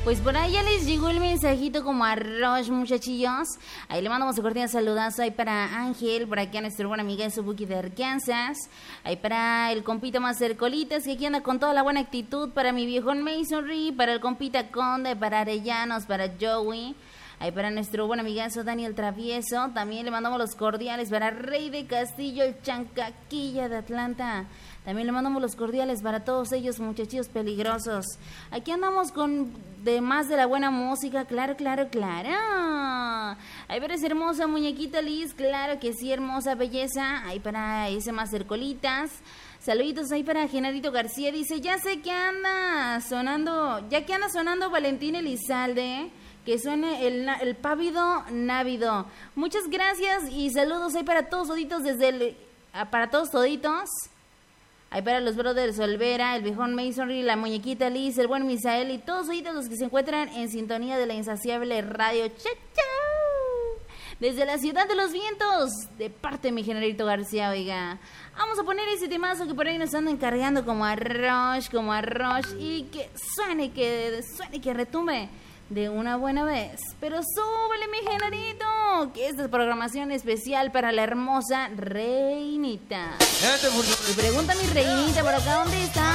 Pues por ahí ya les llegó el mensajito como arroz, muchachillos. Ahí le mandamos un cordial saludazo ahí para Ángel, por aquí a nuestra buena amiga de Subuki de Arkansas. Ahí para el compita Master Colitas, que aquí anda con toda la buena actitud. Para mi viejón Masonry, para el compita Conde, para Arellanos, para Joey. Ahí para nuestro buen amigazo Daniel Travieso. También le mandamos los cordiales para Rey de Castillo, el Chancaquilla de Atlanta. También le mandamos los cordiales para todos ellos, muchachillos peligrosos. Aquí andamos con de más de la buena música, claro. Ahí para esa hermosa muñequita Liz, claro que sí, hermosa belleza. Ahí para ese Master Colitas. Saluditos ahí para Genarito García, dice, ya sé que anda sonando Valentín Elizalde, que suene el pávido návido. Muchas gracias y saludos ahí para todos toditos para todos toditos. Ahí para los brothers Olvera, el viejón Masonry, la muñequita Liz, el buen Misael y todos oídos los que se encuentran en sintonía de la insaciable radio. ¡Chao! Desde la ciudad de los vientos, de parte de mi Generito García, oiga. Vamos a poner ese temazo que por ahí nos andan cargando como arroz, y que suene, que retumbe de una buena vez. Pero súbele, mi Generito, que esta es programación especial para la hermosa Reinita. Y pregunta mi Reinita por acá, ¿dónde está?